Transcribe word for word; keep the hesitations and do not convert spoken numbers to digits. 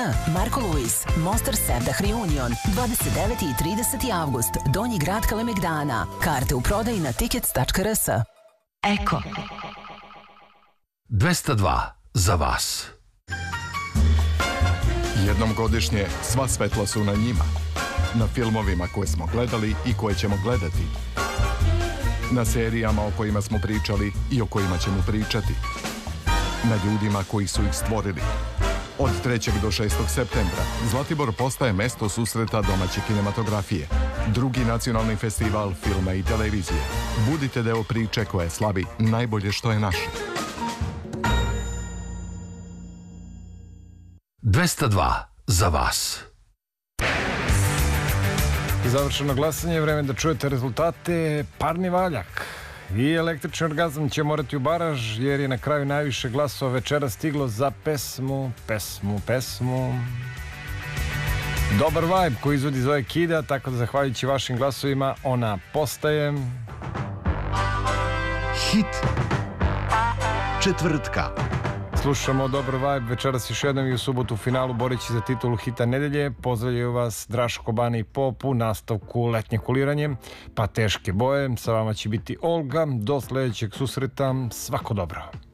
Marko Luis, Mostar Sevdah Reunion, dvadeset deveti i trideseti avgust, Donji grad Kalemegdana. Karte u prodaji na tickets tačka r s. Eko. dvesta dva za vas. Jednom godišnje sva svetla su na njima. Na filmovima koje smo gledali i koje ćemo gledati. Na serijama o kojima smo pričali i o kojima ćemo pričati. Na ljudima koji su ih stvorili. Od trećeg do šestog septembra Zlatibor postaje mesto susreta domaće kinematografije. Drugi nacionalni festival filma i televizije. Budite deo priče koja slavi najbolje što je naše. dvesta dva za vas. Završeno glasanje, vreme da čujete rezultate. Parni valjak i električni orgazam će morati u baraž, jer je na kraju najviše glasova večera stiglo za pesmu, pesmu, pesmu. Dobar vibe koji izvodi Zoe Kida, tako da zahvaljujući vašim glasovima ona postaje hit četvrtka. Slušamo Dobar vibe večeras još jednom i u subotu u finalu boreći za titulu hita nedelje. Pozdravljaju vas Draško, Bane i Pop u nastavku Letnje kuliranje, pa Teške boje. Sa vama će biti Olga. Do sledećeg susreta, svako dobro.